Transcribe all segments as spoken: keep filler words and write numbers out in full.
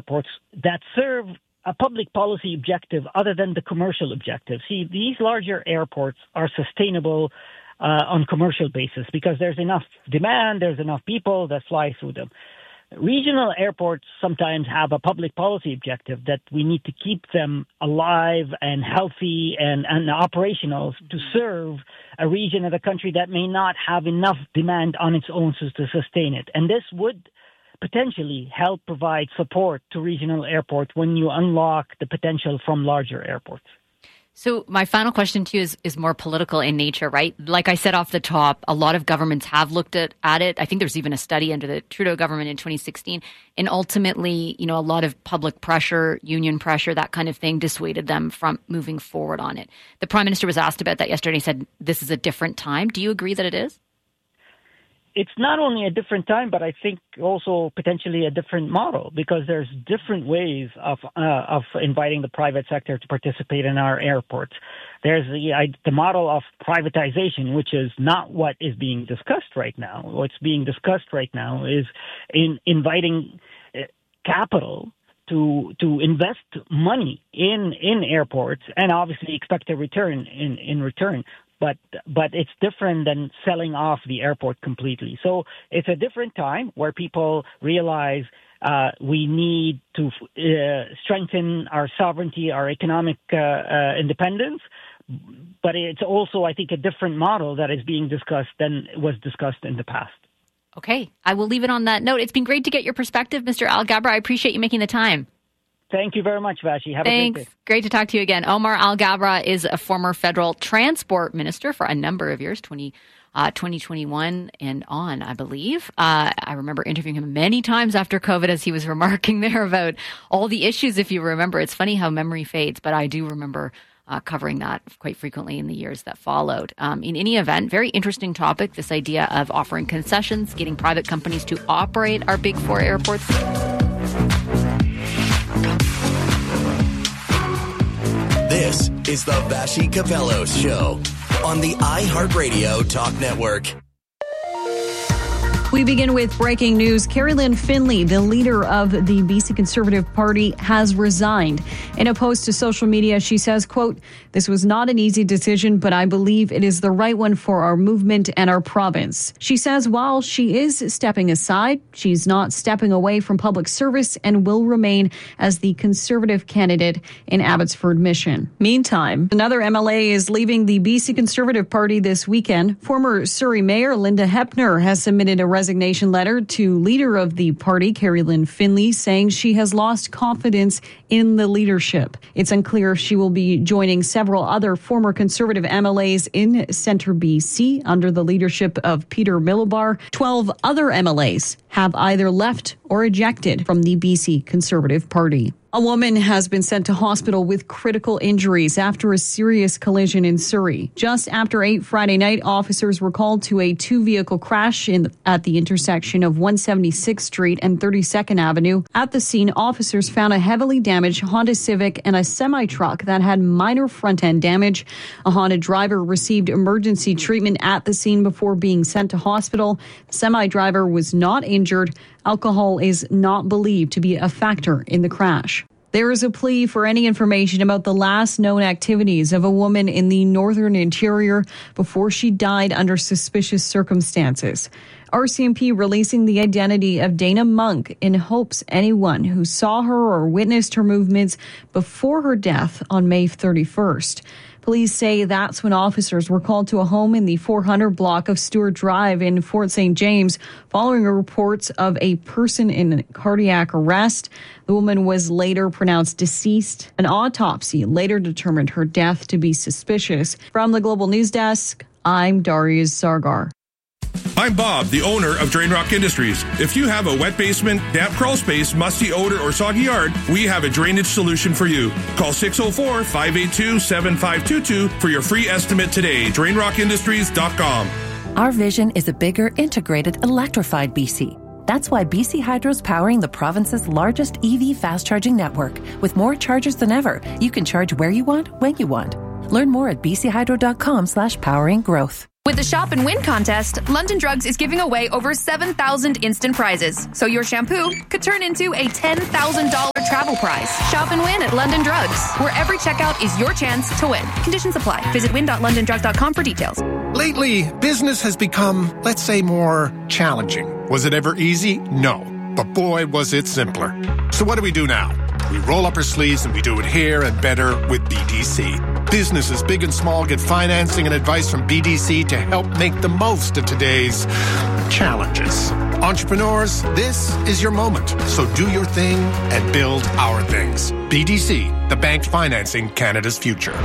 airports that serve a public policy objective other than the commercial objective. See, these larger airports are sustainable uh, on commercial basis because there's enough demand, there's enough people that fly through them. Regional airports sometimes have a public policy objective that we need to keep them alive and healthy and, and operational to serve a region of the country that may not have enough demand on its own to sustain it. And this would potentially help provide support to regional airports when you unlock the potential from larger airports. So my final question to you is, is more political in nature, right? Like I said off the top, a lot of governments have looked at, at it. I think there's even a study under the Trudeau government in twenty sixteen. And ultimately, you know, a lot of public pressure, union pressure, that kind of thing dissuaded them from moving forward on it. The Prime Minister was asked about that yesterday. He said, this is a different time. Do you agree that it is? It's not only a different time, but I think also potentially a different model because there's different ways of uh, of inviting the private sector to participate in our airports. There's the, I, the model of privatization, which is not what is being discussed right now. What's being discussed right now is in inviting uh, capital to to invest money in in airports and obviously expect a return in, in return. But but it's different than selling off the airport completely. So it's a different time where people realize uh, we need to uh, strengthen our sovereignty, our economic uh, uh, independence. But it's also, I think, a different model that is being discussed than was discussed in the past. Okay, I will leave it on that note. It's been great to get your perspective, Mister Alghabra. I appreciate you making the time. Thank you very much, Vashi. Have Thanks. a great day. Great to talk to you again. Omar Alghabra is a former federal transport minister for a number of years, twenty, uh, twenty twenty-one and on, I believe. Uh, I remember interviewing him many times after COVID as he was remarking there about all the issues, if you remember. It's funny how memory fades, but I do remember uh, covering that quite frequently in the years that followed. Um, in any event, very interesting topic, this idea of offering concessions, getting private companies to operate our big four airports. This is the Vashi Kapelos Show on the iHeartRadio Talk Network. We begin with breaking news. Kerry-Lynne Finley, the leader of the B C Conservative Party, has resigned. In a post to social media, she says, quote, "This was not an easy decision, but I believe it is the right one for our movement and our province." She says while she is stepping aside, she's not stepping away from public service and will remain as the Conservative candidate in Abbotsford Mission. Meantime, another M L A is leaving the B C Conservative Party this weekend. Former Surrey Mayor Linda Hepner has submitted a resignation letter to leader of the party, Kerry-Lynne Finley, saying she has lost confidence in the leadership. It's unclear if she will be joining several other former Conservative M L As in Centre B C under the leadership of Peter Milobar. Twelve other M L As have either left or ejected from the B C Conservative Party. A woman has been sent to hospital with critical injuries after a serious collision in Surrey. Just after eight Friday night, officers were called to a two-vehicle crash in at the intersection of one seventy-sixth Street and thirty-second Avenue. At the scene, officers found a heavily damaged Honda Civic and a semi-truck that had minor front-end damage. A Honda driver received emergency treatment at the scene before being sent to hospital. The semi-driver was not injured. Alcohol is not believed to be a factor in the crash. There is a plea for any information about the last known activities of a woman in the Northern Interior before she died under suspicious circumstances. R C M P releasing the identity of Dana Monk in hopes anyone who saw her or witnessed her movements before her death on May thirty-first. Police say that's when officers were called to a home in the four hundred block of Stewart Drive in Fort Saint James following reports of a person in cardiac arrest. The woman was later pronounced deceased. An autopsy later determined her death to be suspicious. From the Global News Desk, I'm Darius Sargar. I'm Bob, the owner of Drain Rock Industries. If you have a wet basement, damp crawl space, musty odor, or soggy yard, we have a drainage solution for you. Call six oh four, five eight two, seven five two two for your free estimate today. drain rock industries dot com. Our vision is a bigger, integrated, electrified B C. That's why B C Hydro's powering the province's largest E V fast-charging network. With more chargers than ever, you can charge where you want, when you want. Learn more at b c hydro dot com slash powering growth. With the Shop and Win contest, London Drugs is giving away over seven thousand instant prizes. So your shampoo could turn into a ten thousand dollars travel prize. Shop and win at London Drugs, where every checkout is your chance to win. Conditions apply. Visit win dot london drugs dot com for details. Lately, business has become, let's say, more challenging. Was it ever easy? No. But boy, was it simpler. So what do we do now? We roll up our sleeves and we do it here and better with B D C. Businesses big and small get financing and advice from B D C to help make the most of today's challenges. Entrepreneurs, this is your moment. So do your thing and build our things. B D C, the bank financing Canada's future.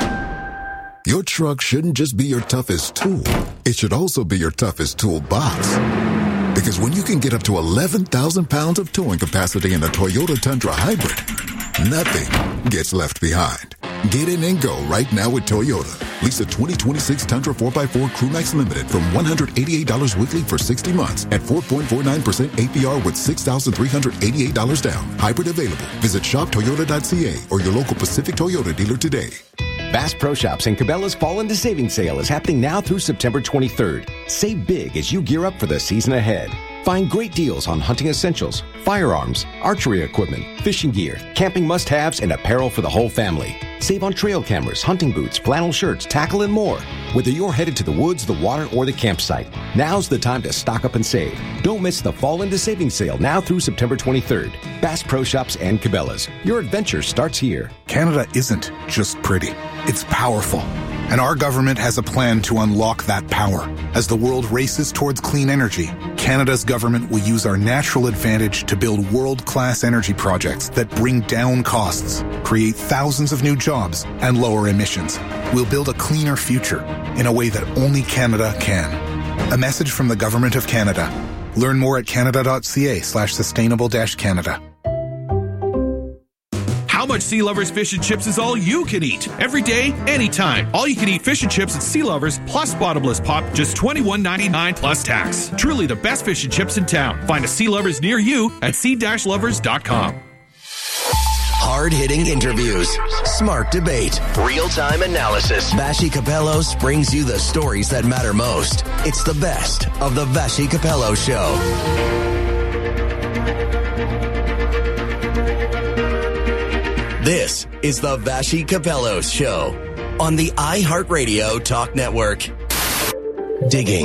Your truck shouldn't just be your toughest tool. It should also be your toughest toolbox. Because when you can get up to eleven thousand pounds of towing capacity in a Toyota Tundra Hybrid, nothing gets left behind. Get in and go right now with Toyota. Lease a twenty twenty-six Tundra four by four Crewmax Limited from one hundred eighty-eight dollars weekly for sixty months at four point four nine percent A P R with six thousand three hundred eighty-eight dollars down. Hybrid available. Visit shop toyota dot c a or your local Pacific Toyota dealer today. Bass Pro Shops and Cabela's Fall into Savings Sale is happening now through September twenty-third. Save big as you gear up for the season ahead. Find great deals on hunting essentials, firearms, archery equipment, fishing gear, camping must-haves, and apparel for the whole family. Save on trail cameras, hunting boots, flannel shirts, tackle, and more. Whether you're headed to the woods, the water, or the campsite, now's the time to stock up and save. Don't miss the Fall into Savings Sale now through September twenty-third. Bass Pro Shops and Cabela's. Your adventure starts here. Canada isn't just pretty. It's powerful. And our government has a plan to unlock that power. As the world races towards clean energy, Canada's government will use our natural advantage to build world-class energy projects that bring down costs, create thousands of new jobs, and lower emissions. We'll build a cleaner future in a way that only Canada can. A message from the Government of Canada. Learn more at canada dot c a slash sustainable dash Canada. How much Sea Lovers fish and chips is all you can eat? Every day, anytime. All you can eat fish and chips at Sea Lovers plus bottomless pop, just twenty-one ninety-nine plus tax. Truly the best fish and chips in town. Find a Sea Lovers near you at sea lovers dot com. Hard-hitting interviews, smart debate, real-time analysis. Vassy Kapelos brings you the stories that matter most. It's the best of the Vassy Kapelos Show. This is the Vassy Kapelos Show on the iHeartRadio Talk Network. Digging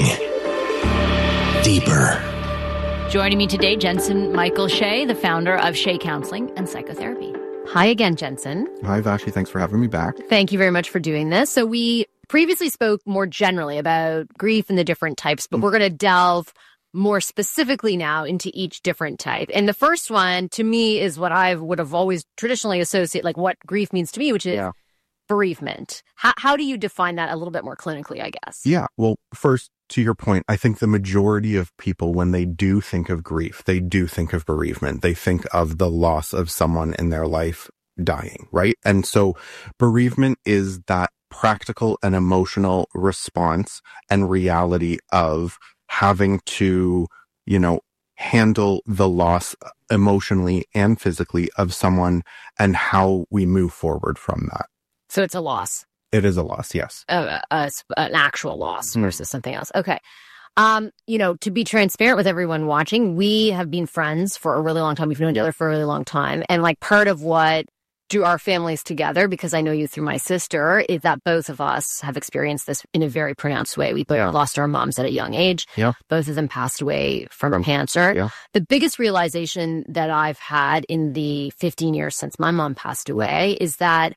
deeper. Joining me today, Jensen Michael Shea, the founder of Shea Counseling and Psychotherapy. Hi again, Jensen. Hi, Vassy. Thanks for having me back. Thank you very much for doing this. So we previously spoke more generally about grief and the different types, but mm. we're going to delve more specifically now into each different type. And the first one, to me, is what I would have always traditionally associated, like what grief means to me, which is yeah. bereavement. How, how do you define that a little bit more clinically, I guess? Yeah. Well, first, to your point, I think the majority of people, when they do think of grief, they do think of bereavement. They think of the loss of someone in their life dying, right? And so bereavement is that practical and emotional response and reality of having to, you know, handle the loss emotionally and physically of someone and how we move forward from that. So it's a loss. It is a loss, yes. Uh, uh, an actual loss versus something else. Okay. Um, you know, to be transparent with everyone watching, we have been friends for a really long time. We've known each other for a really long time. And like part of what drew our families together, because I know you through my sister, is that both of us have experienced this in a very pronounced way. We both yeah. lost our moms at a young age. Yeah. Both of them passed away from, from cancer. Yeah. The biggest realization that I've had in the fifteen years since my mom passed away is that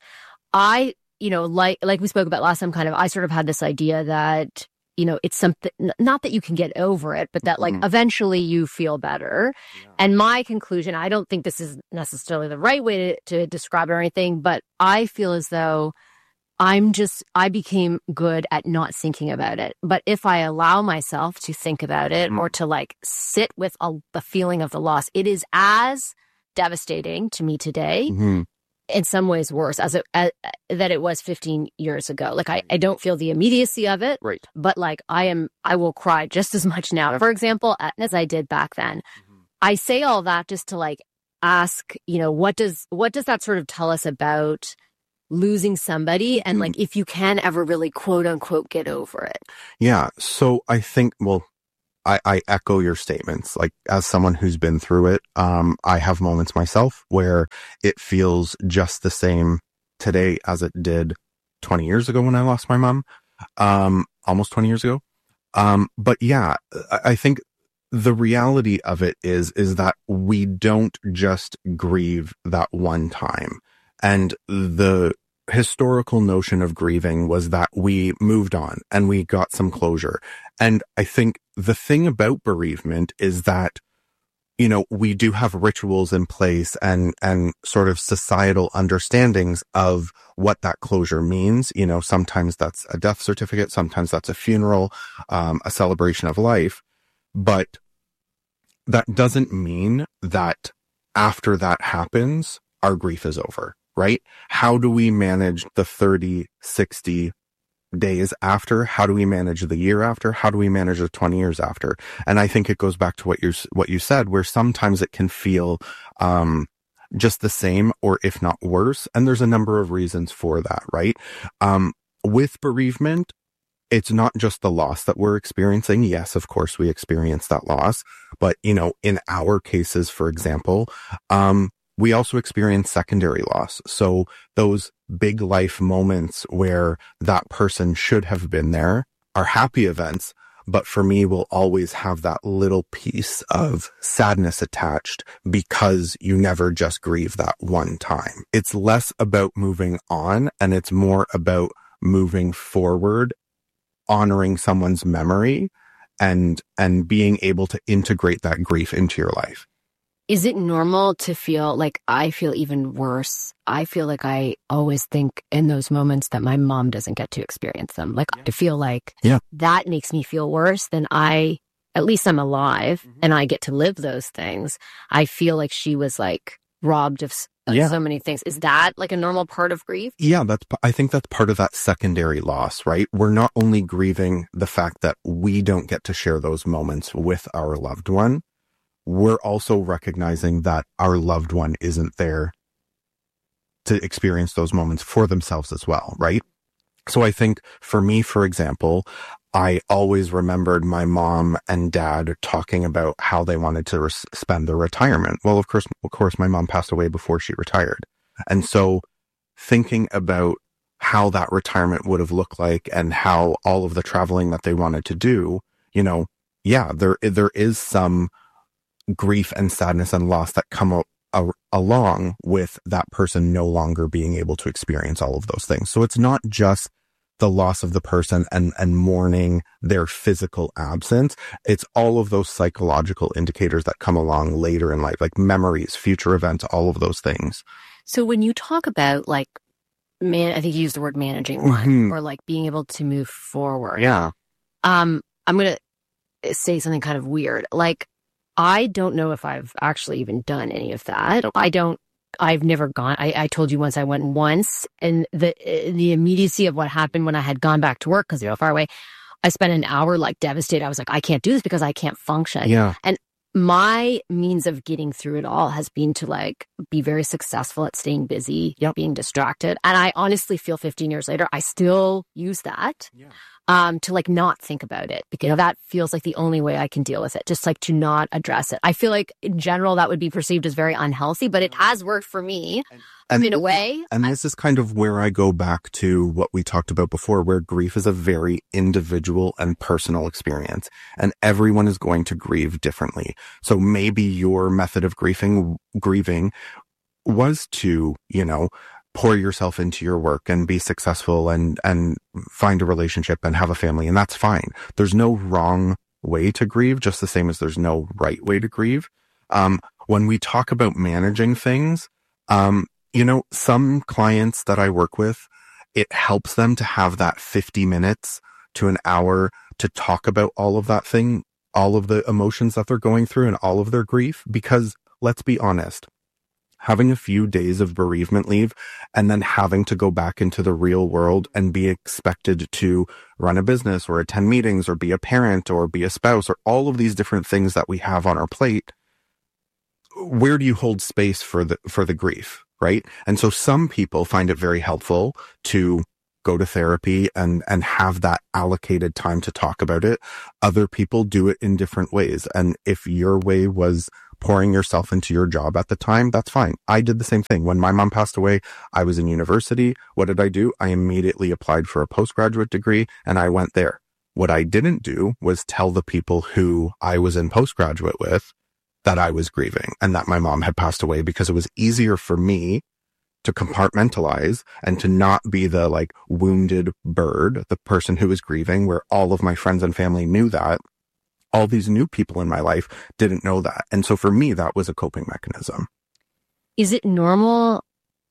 I, you know, like like we spoke about last time, kind of, I sort of had this idea that, you know, it's something, not that you can get over it, but that like mm. eventually you feel better. Yeah. And my conclusion, I don't think this is necessarily the right way to, to describe it or anything, but I feel as though I'm just, I became good at not thinking about it. But if I allow myself to think about it mm. or to like sit with a, the feeling of the loss, it is as devastating to me today. Mm-hmm. In some ways worse as it as, that it was fifteen years ago. Like I, I don't feel the immediacy of it, right? But like I am, I will cry just as much now, for example, as I did back then. Mm-hmm. I say all that just to like ask, you know, what does what does that sort of tell us about losing somebody and like if you can ever really quote unquote get over it. Yeah. So I think, well, I, I echo your statements. Like as someone who's been through it, um, I have moments myself where it feels just the same today as it did twenty years ago when I lost my mom, um, almost twenty years ago. Um, but yeah, I, I think the reality of it is, is that we don't just grieve that one time. And the historical notion of grieving was that we moved on and we got some closure. And I think the thing about bereavement is that, you know, we do have rituals in place and, and sort of societal understandings of what that closure means. You know, sometimes that's a death certificate, sometimes that's a funeral, um, a celebration of life. But that doesn't mean that after that happens, our grief is over. Right? How do we manage the thirty, sixty days after? How do we manage the year after? How do we manage the twenty years after? And I think it goes back to what you what you said, where sometimes it can feel um, just the same, or if not worse. And there's a number of reasons for that, right? Um, with bereavement, it's not just the loss that we're experiencing. Yes, of course, we experience that loss. But, you know, in our cases, for example, um, we also experience secondary loss. So those big life moments where that person should have been there are happy events, but for me will always have that little piece of sadness attached because you never just grieve that one time. It's less about moving on and it's more about moving forward, honoring someone's memory and, and being able to integrate that grief into your life. Is it normal to feel like I feel even worse? I feel like I always think in those moments that my mom doesn't get to experience them. Like yeah. I feel like yeah. that makes me feel worse than I, at least I'm alive mm-hmm. and I get to live those things. I feel like she was like robbed of like, yeah. so many things. Is that like a normal part of grief? Yeah, that's, I think that's part of that secondary loss, right? We're not only grieving the fact that we don't get to share those moments with our loved one, we're also recognizing that our loved one isn't there to experience those moments for themselves as well, right? So I think for me, for example, I always remembered my mom and dad talking about how they wanted to re- spend their retirement. Well, of course, of course, my mom passed away before she retired. And so thinking about how that retirement would have looked like and how all of the traveling that they wanted to do, you know, yeah, there, there is some grief and sadness and loss that come a, a, along with that person no longer being able to experience all of those things. So it's not just the loss of the person and, and mourning their physical absence. It's all of those psychological indicators that come along later in life, like memories, future events, all of those things. So when you talk about like, man, I think you used the word managing one Mm-hmm. or like being able to move forward. Yeah. Um, I'm going to say something kind of weird. Like, I don't know if I've actually even done any of that. I don't, I've never gone. I, I told you once I went once and the, the immediacy of what happened when I had gone back to work because they were far away, I spent an hour like devastated. I was like, I can't do this because I can't function. Yeah. And my means of getting through it all has been to like be very successful at staying busy, yep. being distracted. And I honestly feel fifteen years later, I still use that. Yeah. Um, to like not think about it because you know, that feels like the only way I can deal with it. Just like to not address it. I feel like in general that would be perceived as very unhealthy, but it has worked for me and, in a way. And this is kind of where I go back to what we talked about before, where grief is a very individual and personal experience, and everyone is going to grieve differently. So maybe your method of grieving, grieving was to, you know, pour yourself into your work and be successful and, and find a relationship and have a family. And that's fine. There's no wrong way to grieve, just the same as there's no right way to grieve. Um, when we talk about managing things, um, you know, some clients that I work with, it helps them to have that fifty minutes to an hour to talk about all of that thing, all of the emotions that they're going through and all of their grief, because let's be honest, having a few days of bereavement leave and then having to go back into the real world and be expected to run a business or attend meetings or be a parent or be a spouse or all of these different things that we have on our plate. Where do you hold space for the, for the grief? right? And so some people find it very helpful to go to therapy and, and have that allocated time to talk about it. Other people do it in different ways. And if your way was pouring yourself into your job at the time, that's fine. I did the same thing. When my mom passed away, I was in university. What did I do? I immediately applied for a postgraduate degree and I went there. What I didn't do was tell the people who I was in postgraduate with that I was grieving and that my mom had passed away, because it was easier for me to compartmentalize and to not be the like wounded bird, the person who was grieving, where all of my friends and family knew that. All these new people in my life didn't know that. And so for me, that was a coping mechanism. Is it normal,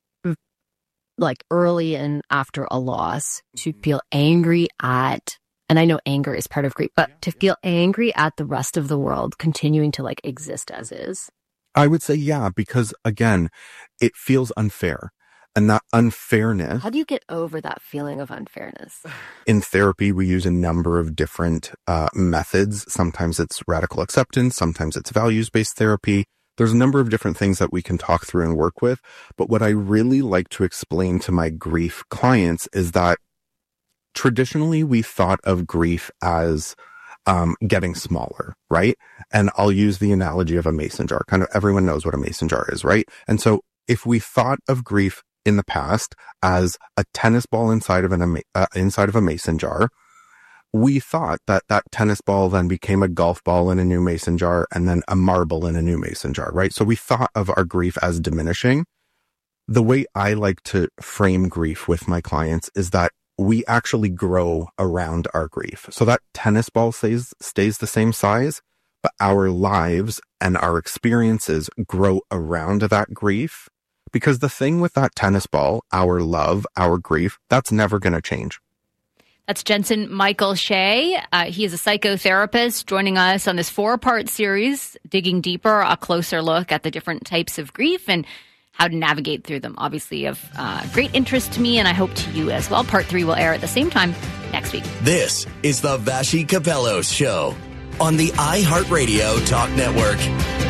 like early and after a loss, to feel angry at, and I know anger is part of grief, but to feel angry at the rest of the world continuing to like exist as is? I would say, yeah, because again, it feels unfair. And that unfairness. How do you get over that feeling of unfairness? In therapy, we use a number of different uh, methods. Sometimes it's radical acceptance. Sometimes it's values-based therapy. There's a number of different things that we can talk through and work with. But what I really like to explain to my grief clients is that traditionally we thought of grief as um, getting smaller, right? And I'll use the analogy of a mason jar. Kind of everyone knows what a mason jar is, right? And so if we thought of grief in the past as a tennis ball inside of an uh, inside of a mason jar, we thought that that tennis ball then became a golf ball in a new mason jar and then a marble in a new mason jar, right? So we thought of our grief as diminishing. The way I like to frame grief with my clients is that we actually grow around our grief. So that tennis ball stays stays the same size, but our lives and our experiences grow around that grief. Because the thing with that tennis ball, our love, our grief, that's never going to change. That's Jensen Michael Shea. Uh, he is a psychotherapist joining us on this four-part series, digging deeper, a closer look at the different types of grief and how to navigate through them. Obviously of uh, great interest to me, and I hope to you as well. Part three will air at the same time next week. This is the Vassy Kapelos Show on the iHeartRadio Talk Network.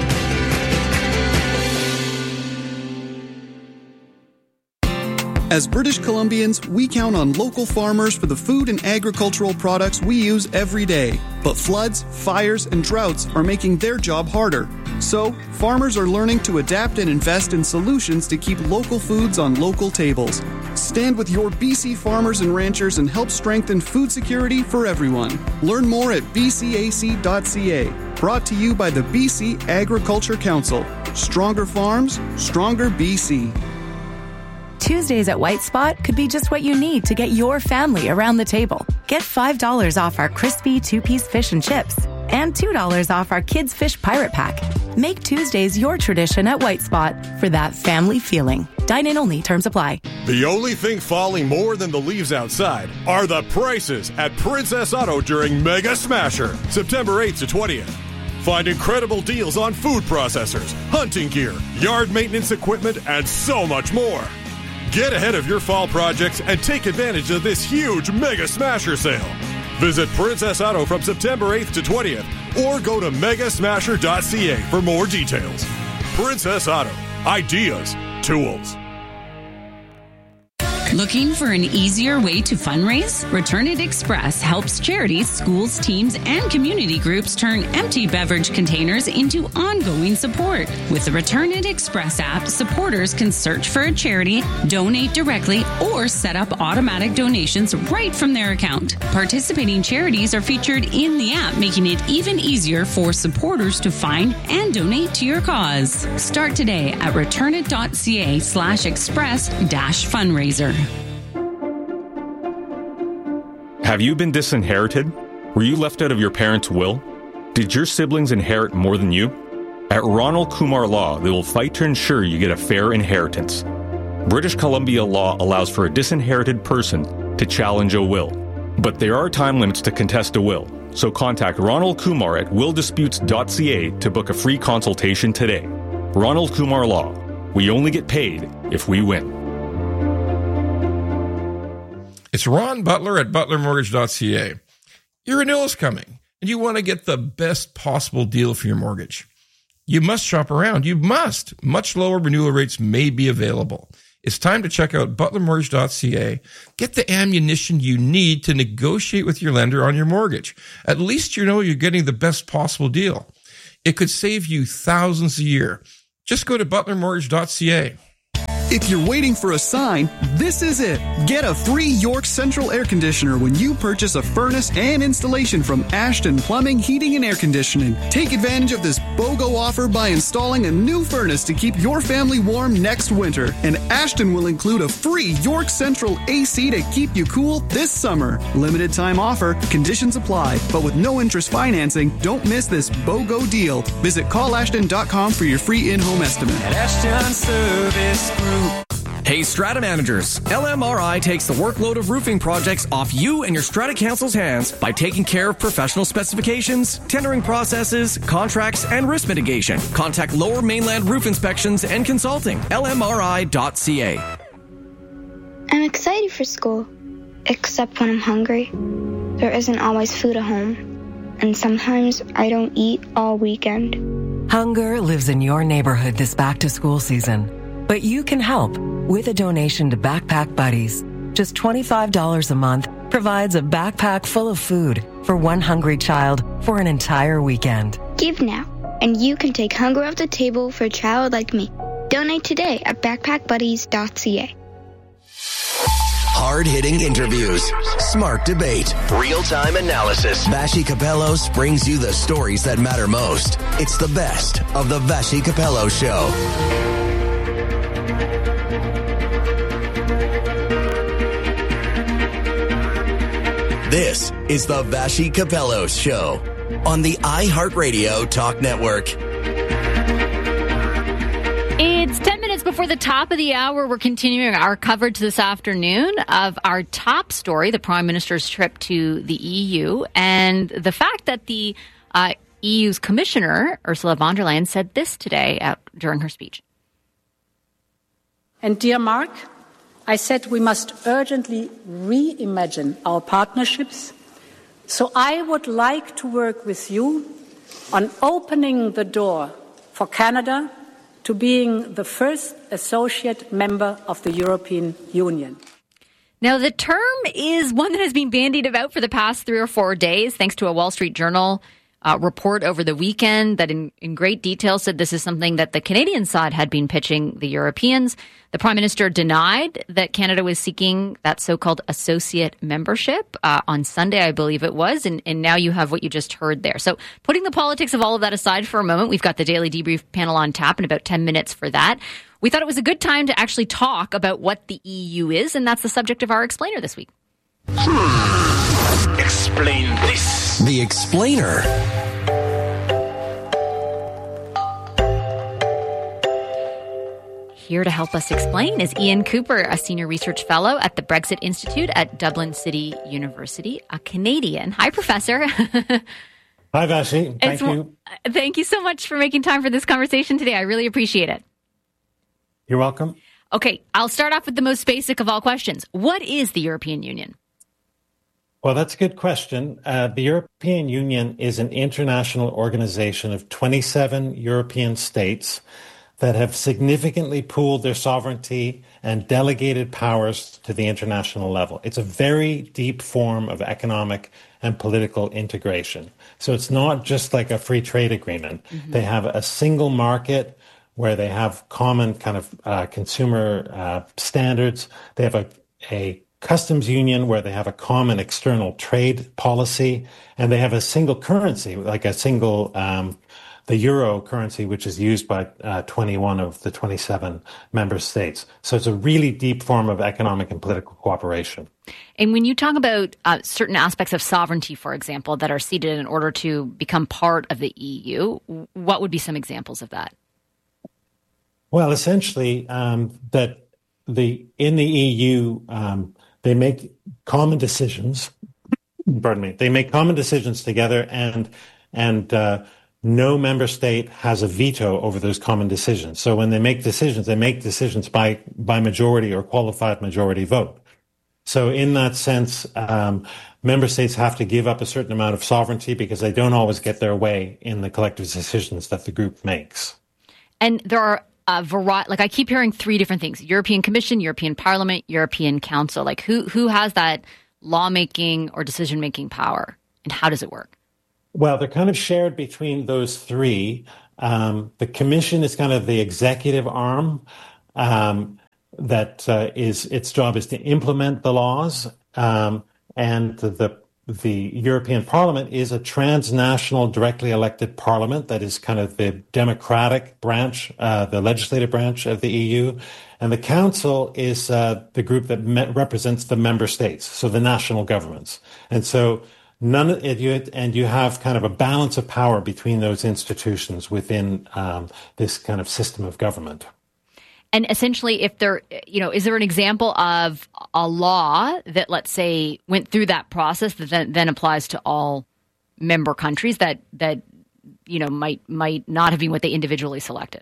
As British Columbians, we count on local farmers for the food and agricultural products we use every day. But floods, fires, and droughts are making their job harder. So, farmers are learning to adapt and invest in solutions to keep local foods on local tables. Stand with your B C farmers and ranchers and help strengthen food security for everyone. Learn more at b c a c dot c a. Brought to you by the B C Agriculture Council. Stronger farms, stronger B C. Tuesdays at White Spot could be just what you need to get your family around the table. Get five dollars off our crispy two-piece fish and chips and two dollars off our Kids Fish Pirate Pack. Make Tuesdays your tradition at White Spot for that family feeling. Dine-in only. Terms apply. The only thing falling more than the leaves outside are the prices at Princess Auto during Mega Smasher, September eighth to twentieth. Find incredible deals on food processors, hunting gear, yard maintenance equipment, and so much more. Get ahead of your fall projects and take advantage of this huge Mega Smasher sale. Visit Princess Auto from September eighth to twentieth or go to mega smasher dot c a for more details. Princess Auto. Ideas. Tools. Looking for an easier way to fundraise? Return It Express helps charities, schools, teams, and community groups turn empty beverage containers into ongoing support. With the Return It Express app, supporters can search for a charity, donate directly, or set up automatic donations right from their account. Participating charities are featured in the app, making it even easier for supporters to find and donate to your cause. Start today at return it dot c a slash express dash fundraiser. Have you been disinherited? Were you left out of your parents' will? Did your siblings inherit more than you? At Ronald Kumar Law, they will fight to ensure you get a fair inheritance. British Columbia law allows for a disinherited person to challenge a will, but there are time limits to contest a will. So contact Ronald Kumar at will disputes dot c a to book a free consultation today. Ronald Kumar Law. We only get paid if we win. It's Ron Butler at butler mortgage dot c a. Your renewal is coming, and you want to get the best possible deal for your mortgage. You must shop around. You must. Much lower renewal rates may be available. It's time to check out butler mortgage dot c a. Get the ammunition you need to negotiate with your lender on your mortgage. At least you know you're getting the best possible deal. It could save you thousands a year. Just go to butler mortgage dot c a. If you're waiting for a sign, this is it. Get a free York Central air conditioner when you purchase a furnace and installation from Ashton Plumbing, Heating and Air Conditioning. Take advantage of this BOGO offer by installing a new furnace to keep your family warm next winter. And Ashton will include a free York Central A C to keep you cool this summer. Limited time offer, conditions apply, but with no interest financing, don't miss this BOGO deal. Visit call ashton dot com for your free in-home estimate. At Ashton Service Group. Hey, Strata managers, L M R I takes the workload of roofing projects off you and your Strata Council's hands by taking care of professional specifications, tendering processes, contracts, and risk mitigation. Contact Lower Mainland Roof Inspections and Consulting, L M R I dot c a. I'm excited for school, except when I'm hungry. There isn't always food at home, and sometimes I don't eat all weekend. Hunger lives in your neighborhood this back-to-school season. But you can help with a donation to Backpack Buddies. Just twenty-five dollars a month provides a backpack full of food for one hungry child for an entire weekend. Give now, and you can take hunger off the table for a child like me. Donate today at backpack buddies dot c a. Hard-hitting interviews, smart debate, real-time analysis. Vassy Kapelos brings you the stories that matter most. It's the best of the Vassy Kapelos Show. This is the Vassy Kapelos Show on the iHeartRadio Talk Network. It's ten minutes before the top of the hour. We're continuing our coverage this afternoon of our top story, the Prime Minister's trip to the E U, and the fact that the uh, E U's Commissioner, Ursula von der Leyen, said this today at, during her speech. And dear Mark, I said we must urgently reimagine our partnerships. So I would like to work with you on opening the door for Canada to being the first associate member of the European Union. Now, the term is one that has been bandied about for the past three or four days, thanks to a Wall Street Journal Uh, report over the weekend that in, in great detail said this is something that the Canadian side had been pitching the Europeans. The Prime Minister denied that Canada was seeking that so-called associate membership uh, on Sunday, I believe it was, and, and now you have what you just heard there. So putting the politics of all of that aside for a moment, we've got the Daily Debrief panel on tap in about ten minutes for that. We thought it was a good time to actually talk about what the E U is, and that's the subject of our Explainer this week. Hmm. Explain this. The Explainer. Here to help us explain is Ian Cooper, a senior research fellow at the Brexit Institute at Dublin City University, a Canadian. Hi, Professor. Hi, Vassy. Thank it's, you. Thank you so much for making time for this conversation today. I really appreciate it. You're welcome. Okay, I'll start off with the most basic of all questions. What is the European Union? Well, that's a good question. Uh, the European Union is an international organization of twenty-seven European states that have significantly pooled their sovereignty and delegated powers to the international level. It's a very deep form of economic and political integration. So it's not just like a free trade agreement. Mm-hmm. They have a single market where they have common kind of uh, consumer uh, standards. They have a, a customs union where they have a common external trade policy, and they have a single currency, like a single um, the euro currency, which is used by uh, twenty-one of the twenty-seven member states. So it's a really deep form of economic and political cooperation. And when you talk about uh, certain aspects of sovereignty, for example, that are ceded in order to become part of the E U, what would be some examples of that? Well, essentially, um, that the in the E U, um, they make common decisions. Pardon me. They make common decisions together, and and uh, no member state has a veto over those common decisions. So when they make decisions, they make decisions by by majority or qualified majority vote. So in that sense, um, member states have to give up a certain amount of sovereignty because they don't always get their way in the collective decisions that the group makes. And there are a variety, like I keep hearing three different things: European Commission, European Parliament, European Council. Like who who has that lawmaking or decision-making power, and how does it work? Well, they're kind of shared between those three. Um, the Commission is kind of the executive arm um, that uh, is its job is to implement the laws, um, and the the European Parliament is a transnational, directly elected parliament that is kind of the democratic branch, uh, the legislative branch of the E U. And the Council is uh, the group that me- represents the member states, so the national governments. And so none of it, you, and you have kind of a balance of power between those institutions within um, this kind of system of government. And essentially, if there, you know, is there an example of a law that, let's say, went through that process that then, then applies to all member countries that that you know might might not have been what they individually selected?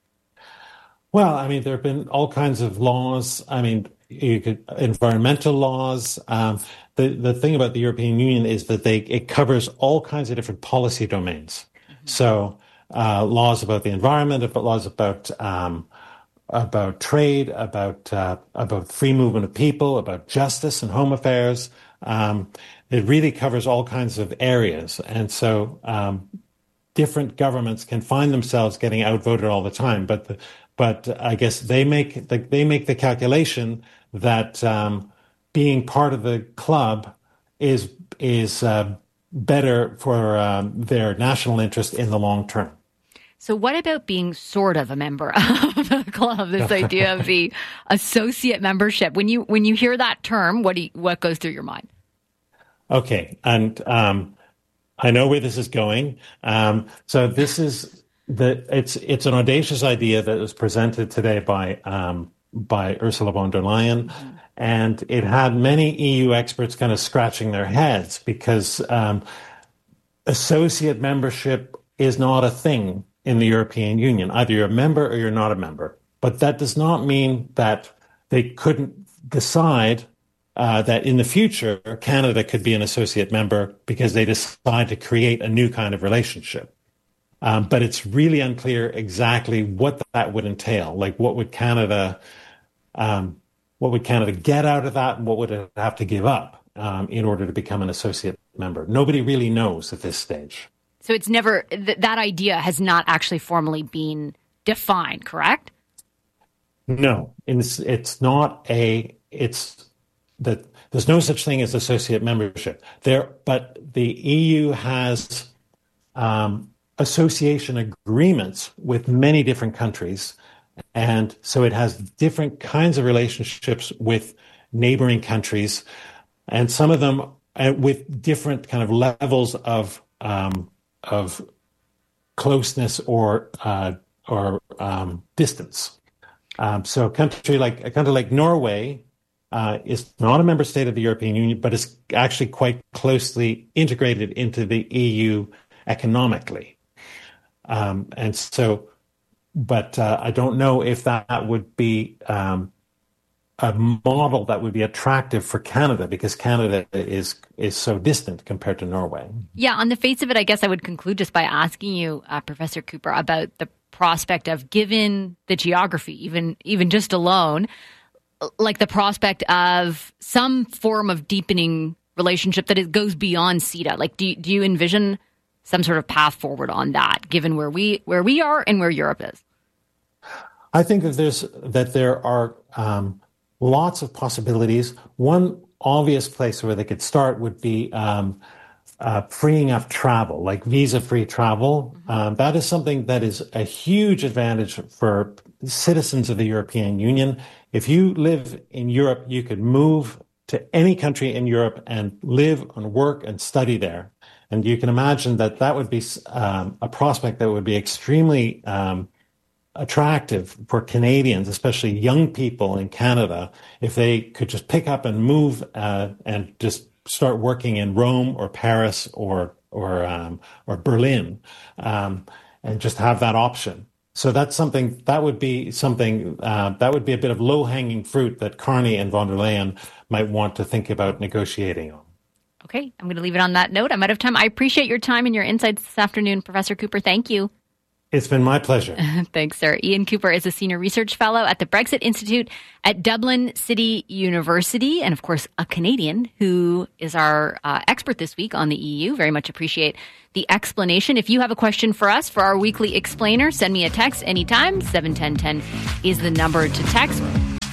Well, I mean, there have been all kinds of laws. I mean, you could environmental laws. Um, the the thing about the European Union is that they it covers all kinds of different policy domains. Mm-hmm. So uh, laws about the environment, about laws about um, about trade, about uh, about free movement of people, about justice and home affairs. Um, it really covers all kinds of areas, and so um, different governments can find themselves getting outvoted all the time. But the, but I guess they make the, they make the calculation that um, being part of the club is is uh, better for um, their national interest in the long term. So what about being sort of a member of the club, this idea of the associate membership? When you when you hear that term, what do you, what goes through your mind? Okay, and um, I know where this is going. Um, so this is the it's it's an audacious idea that was presented today by um, by Ursula von der Leyen, mm-hmm. and it had many E U experts kind of scratching their heads because um, associate membership is not a thing in the European Union. Either you're a member or you're not a member. But that does not mean that they couldn't decide uh, that in the future, Canada could be an associate member because they decide to create a new kind of relationship. Um, but it's really unclear exactly what that would entail. Like, what would Canada, um, what would Canada get out of that, and what would it have to give up um, in order to become an associate member? Nobody really knows at this stage. So it's never, th- that idea has not actually formally been defined, correct? No, it's, it's not a, it's that there's no such thing as associate membership there, but the E U has um, association agreements with many different countries. And so it has different kinds of relationships with neighboring countries, and some of them uh, with different kind of levels of um, of closeness or uh, or um, distance. Um, so a country like a country like Norway uh, is not a member state of the European Union, but is actually quite closely integrated into the E U economically. Um, and so, but uh, I don't know if that would be um, a model that would be attractive for Canada, because Canada is is so distant compared to Norway. Yeah, on the face of it, I guess I would conclude just by asking you, uh, Professor Cooper, about the prospect of, given the geography, even even just alone, like the prospect of some form of deepening relationship that it goes beyond CETA. Like, do do you envision some sort of path forward on that, given where we where we are and where Europe is? I think that there's that there are. Um, Lots of possibilities. One obvious place where they could start would be um, uh, freeing up travel, like visa-free travel. Mm-hmm. Um, that is something that is a huge advantage for citizens of the European Union. If you live in Europe, you could move to any country in Europe and live and work and study there. And you can imagine that that would be um, a prospect that would be extremely um, attractive for Canadians, especially young people in Canada, if they could just pick up and move uh, and just start working in Rome or Paris or or um, or Berlin, um, and just have that option. So that's something that would be something uh, that would be a bit of low-hanging fruit that Carney and von der Leyen might want to think about negotiating on. Okay, I'm going to leave it on that note. I'm out of time. I appreciate your time and your insights this afternoon, Professor Cooper. Thank you. It's been my pleasure. Thanks, sir. Ian Cooper is a senior research fellow at the Brexit Institute at Dublin City University, and of course, a Canadian who is our uh, expert this week on the E U. Very much appreciate the explanation. If you have a question for us for our weekly explainer, send me a text anytime. seven one zero one zero is the number to text.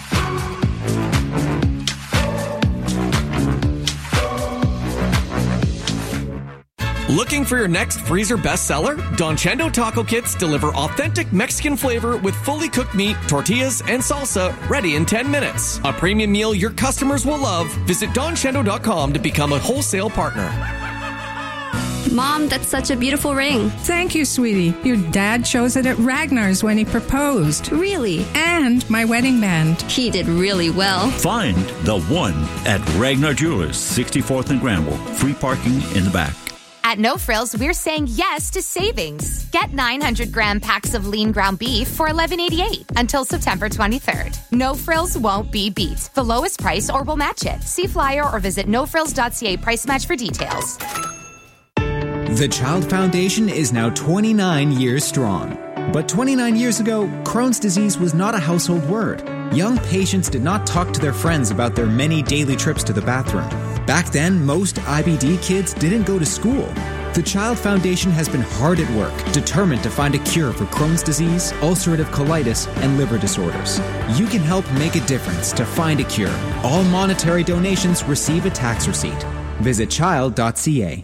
Looking for your next freezer bestseller? Don Chendo Taco Kits deliver authentic Mexican flavor with fully cooked meat, tortillas, and salsa ready in ten minutes. A premium meal your customers will love. Visit don chendo dot com to become a wholesale partner. Mom, that's such a beautiful ring. Thank you, sweetie. Your dad chose it at Ragnar's when he proposed. Really? And my wedding band. He did really well. Find the one at Ragnar Jewelers, sixty-fourth and Granville. Free parking in the back. At No Frills, we're saying yes to savings. Get nine hundred gram packs of lean ground beef for eleven eighty-eight until September twenty-third. No Frills won't be beat. The lowest price or we'll match it. See flyer or visit no frills dot c a price match for details. The Child Foundation is now twenty-nine years strong. But twenty-nine years ago, Crohn's disease was not a household word. Young patients did not talk to their friends about their many daily trips to the bathroom. Back then, most I B D kids didn't go to school. The Child Foundation has been hard at work, determined to find a cure for Crohn's disease, ulcerative colitis, and liver disorders. You can help make a difference to find a cure. All monetary donations receive a tax receipt. Visit child dot c a.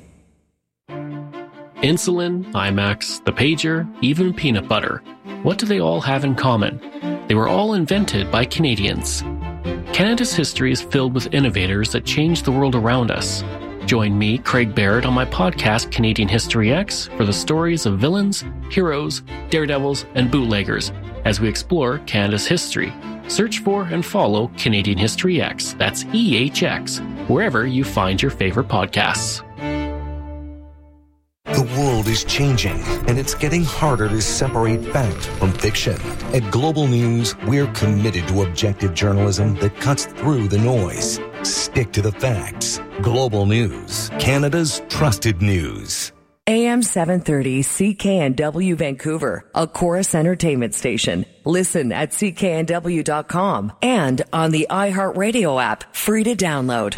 Insulin, IMAX, the pager, even peanut butter. What do they all have in common? They were all invented by Canadians. Canada's history is filled with innovators that changed the world around us. Join me, Craig Barrett, on my podcast, Canadian History X, for the stories of villains, heroes, daredevils, and bootleggers as we explore Canada's history. Search for and follow Canadian History X, that's E H X, wherever you find your favorite podcasts. The world is changing, and it's getting harder to separate fact from fiction. At Global News, we're committed to objective journalism that cuts through the noise. Stick to the facts. Global News, Canada's trusted news. A M seven thirty C K N W Vancouver, a Chorus Entertainment station. Listen at c k n w dot com and on the iHeartRadio app, free to download.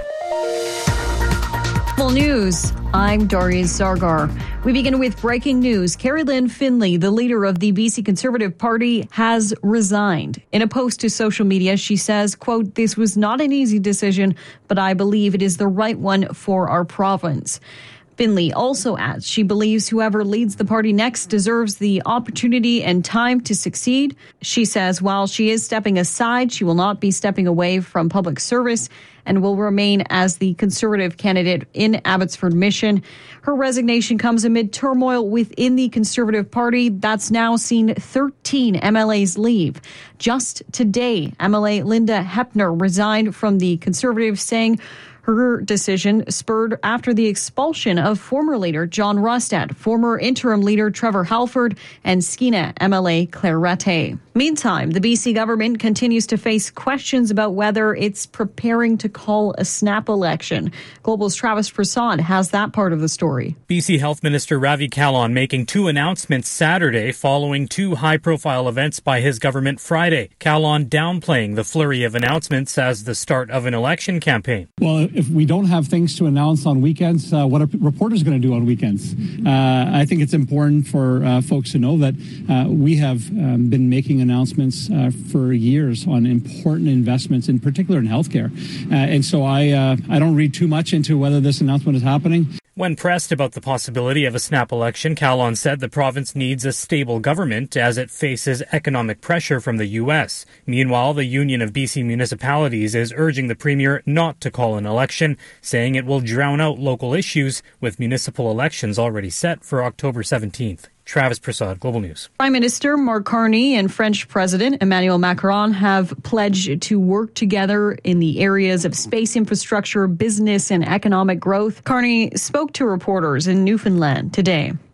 Global News, I'm Darius Zargar. We begin with breaking news. Carrie Lynn Finlay, the leader of the B C Conservative Party, has resigned. In a post to social media, she says, quote, "This was not an easy decision, but I believe it is the right one for our province." Finlay also adds she believes whoever leads the party next deserves the opportunity and time to succeed. She says while she is stepping aside, she will not be stepping away from public service and will remain as the Conservative candidate in Abbotsford Mission. Her resignation comes amid turmoil within the Conservative Party that's now seen thirteen M L As leave. Just today, M L A Linda Hepner resigned from the Conservatives, saying her decision spurred after the expulsion of former leader John Rustad, former interim leader Trevor Halford, and Skeena M L A Claire Rattay. Meantime, the B C government continues to face questions about whether it's preparing to call a snap election. Global's Travis Prasad has that part of the story. B C Health Minister Ravi Kahlon making two announcements Saturday following two high-profile events by his government Friday. Kahlon downplaying the flurry of announcements as the start of an election campaign. Well, if we don't have things to announce on weekends, uh, what are reporters going to do on weekends? Uh, I think it's important for uh, folks to know that uh, we have um, been making announcements uh, for years on important investments, in particular in healthcare. Uh, and so I, uh, I don't read too much into whether this announcement is happening. When pressed about the possibility of a snap election, Kahlon said the province needs a stable government as it faces economic pressure from the U S. Meanwhile, the Union of B C Municipalities is urging the Premier not to call an election, saying it will drown out local issues with municipal elections already set for October seventeenth. Travis Prasad, Global News. Prime Minister Mark Carney and French President Emmanuel Macron have pledged to work together in the areas of space infrastructure, business, and economic growth. Carney spoke to reporters in Newfoundland today.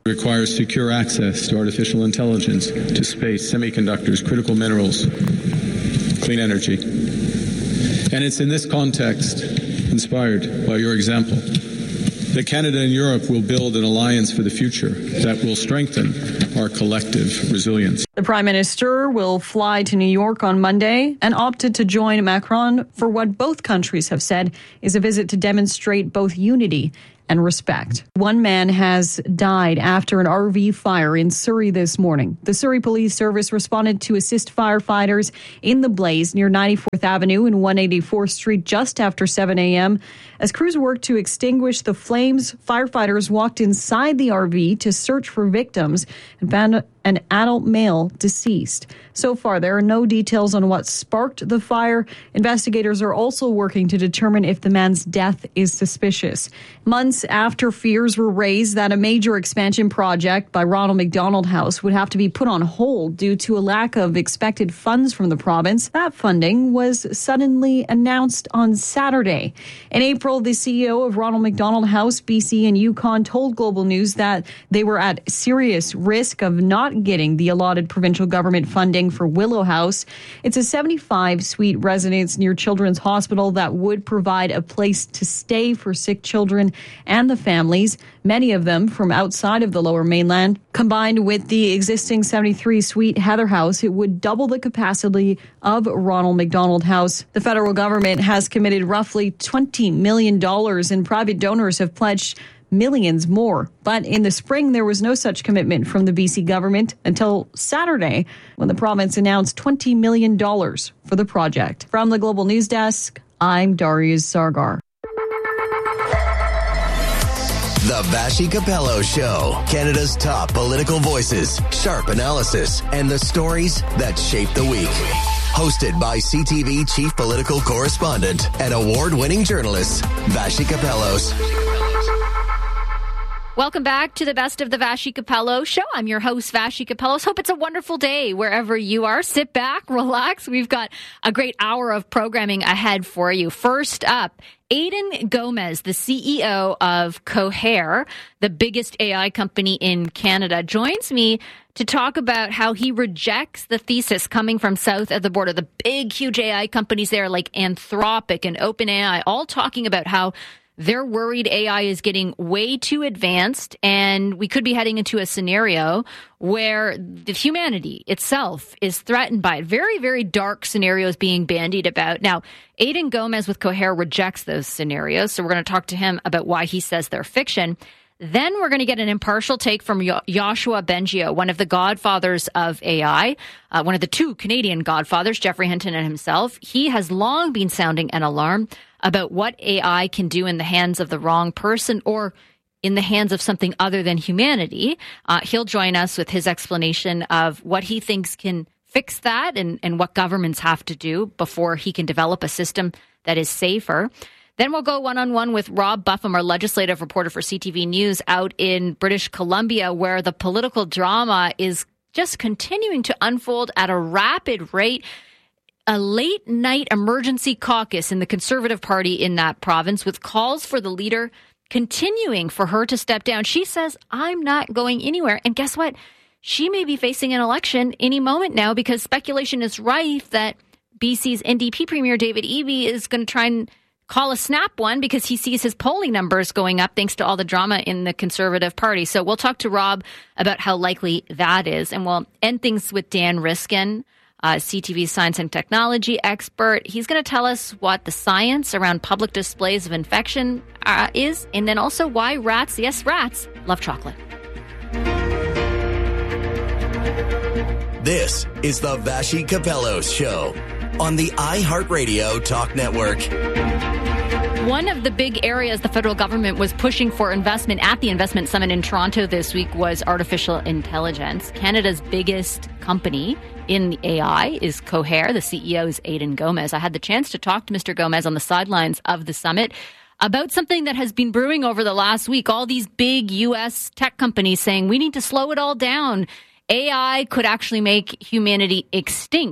requires secure access to artificial intelligence, to space, semiconductors, critical minerals, clean energy. And it's in this context, inspired by your example, that Canada and Europe will build an alliance for the future that will strengthen our collective resilience. The Prime Minister will fly to New York on Monday and opted to join Macron for what both countries have said is a visit to demonstrate both unity and respect. One man has died after an R V fire in Surrey this morning. The Surrey Police Service responded to assist firefighters in the blaze near ninety-fourth Avenue and one eighty-fourth Street just after seven a.m. As crews worked to extinguish the flames, firefighters walked inside the R V to search for victims and found an adult male deceased. So far, there are no details on what sparked the fire. Investigators are also working to determine if the man's death is suspicious. Months after fears were raised that a major expansion project by Ronald McDonald House would have to be put on hold due to a lack of expected funds from the province, that funding was suddenly announced on Saturday. In April, the C E O of Ronald McDonald House, B C and Yukon, told Global News that they were at serious risk of not getting the allotted provincial government funding for Willow House. It's a seventy-five suite residence near Children's Hospital that would provide a place to stay for sick children and the families, many of them from outside of the Lower Mainland. Combined with the existing seventy-three suite Heather House, it would double the capacity of Ronald McDonald House. The federal government has committed roughly twenty million dollars, and private donors have pledged millions more. But in the spring, there was no such commitment from the B C government until Saturday, when the province announced twenty million dollars for the project. From the Global News Desk, I'm Darius Sargar. The Vassy Capello Show. Canada's top political voices, sharp analysis, and the stories that shape the week. Hosted by C T V chief political correspondent and award-winning journalist, Vassy Capellos. Welcome back to the Best of the Vassy Capello Show. I'm your host, Vassy Capellos. Hope it's a wonderful day wherever you are. Sit back, relax. We've got a great hour of programming ahead for you. First up, Aidan Gomez, the C E O of Cohere, the biggest A I company in Canada, joins me to talk about how he rejects the thesis coming from south of the border. The big, huge A I companies there like Anthropic and OpenAI, all talking about how they're worried A I is getting way too advanced, and we could be heading into a scenario where the humanity itself is threatened by it. Very, very dark scenarios being bandied about. Now, Aidan Gomez with Cohere rejects those scenarios, so we're going to talk to him about why he says they're fiction. Then we're going to get an impartial take from Yoshua Bengio, one of the godfathers of A I, uh, one of the two Canadian godfathers, Geoffrey Hinton and himself. He has long been sounding an alarm about what A I can do in the hands of the wrong person or in the hands of something other than humanity. Uh, he'll join us with his explanation of what he thinks can fix that and, and what governments have to do before he can develop a system that is safer. Then we'll go one-on-one with Rob Buffum, our legislative reporter for C T V News out in British Columbia, where the political drama is just continuing to unfold at a rapid rate. A late-night emergency caucus in the Conservative Party in that province with calls for the leader continuing for her to step down. She says, I'm not going anywhere. And guess what? She may be facing an election any moment now because speculation is rife that B C's N D P Premier David Eby is going to try and call a snap one because he sees his polling numbers going up thanks to all the drama in the Conservative Party. So we'll talk to Rob about how likely that is. And we'll end things with Dan Riskin, Uh, C T V science and technology expert. He's going to tell us what the science around public displays of infection uh, is, and then also why rats, yes, rats, love chocolate. This is the Vassy Capellos Show on the iHeartRadio Talk Network. One of the big areas the federal government was pushing for investment at the Investment Summit in Toronto this week was artificial intelligence. Canada's biggest company in A I is Cohere. The C E O is Aidan Gomez. I had the chance to talk to Mister Gomez on the sidelines of the summit about something that has been brewing over the last week. All these big U S tech companies saying we need to slow it all down. A I could actually make humanity extinct.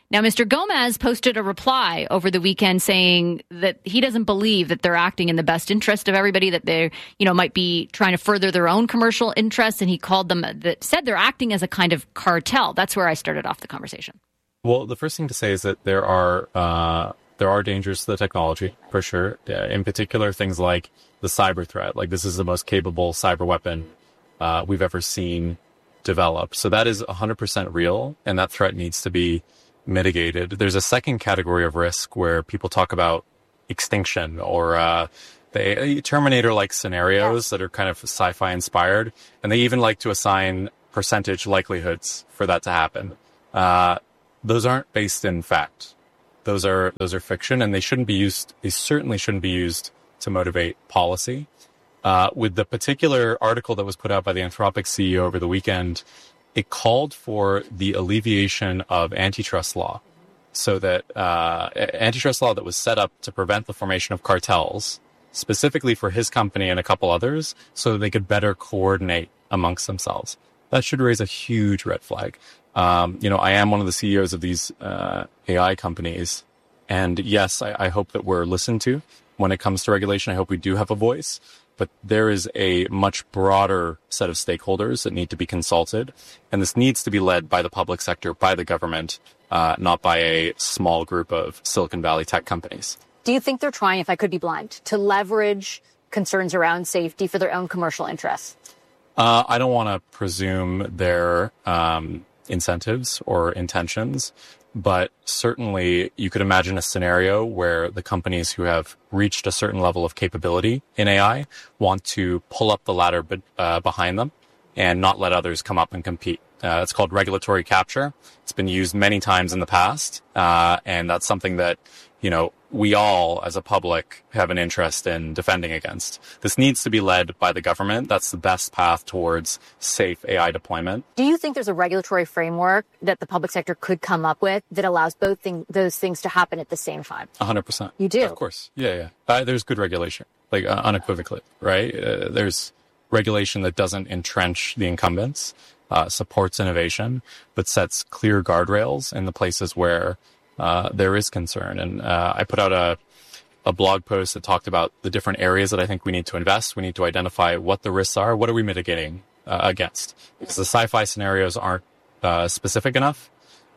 Now, Mister Gomez posted a reply over the weekend saying that he doesn't believe that they're acting in the best interest of everybody, that they, you know, might be trying to further their own commercial interests. And he called them, that said they're acting as a kind of cartel. That's where I started off the conversation. Well, the first thing to say is that there are uh, there are dangers to the technology, for sure. Uh, in particular, things like the cyber threat. Like, this is the most capable cyber weapon uh, we've ever seen developed. So that is one hundred percent real, and that threat needs to be mitigated. There's a second category of risk where people talk about extinction or uh, the Terminator-like scenarios that are kind of sci-fi inspired, and they even like to assign percentage likelihoods for that to happen. Uh, those aren't based in fact. Those are those are fiction, and they shouldn't be used. They certainly shouldn't be used to motivate policy. Uh, with the particular article that was put out by the Anthropic C E O over the weekend, it called for the alleviation of antitrust law, so that uh, antitrust law that was set up to prevent the formation of cartels, specifically for his company and a couple others, so that they could better coordinate amongst themselves. That should raise a huge red flag. Um, you know, I am one of the C E Os of these uh, A I companies, and yes, I, I hope that we're listened to when it comes to regulation. I hope we do have a voice. But there is a much broader set of stakeholders that need to be consulted. And this needs to be led by the public sector, by the government, uh, not by a small group of Silicon Valley tech companies. Do you think they're trying, if I could be blind, to leverage concerns around safety for their own commercial interests? Uh, I don't want to presume their um, incentives or intentions. But certainly you could imagine a scenario where the companies who have reached a certain level of capability in A I want to pull up the ladder be, uh, behind them and not let others come up and compete. Uh, it's called regulatory capture. It's been used many times in the past. Uh, and that's something that, you know, we all as a public have an interest in defending against. This needs to be led by the government. That's the best path towards safe A I deployment. Do you think there's a regulatory framework that the public sector could come up with that allows both thing, those things to happen at the same time? one hundred percent. You do? Of course. Yeah, yeah. Uh, there's good regulation, like uh, unequivocally, right? Uh, there's regulation that doesn't entrench the incumbents, uh, supports innovation, but sets clear guardrails in the places where Uh, there is concern. And uh, I put out a, a blog post that talked about the different areas that I think we need to invest. We need to identify what the risks are. What are we mitigating uh, against? Because the sci-fi scenarios aren't uh, specific enough.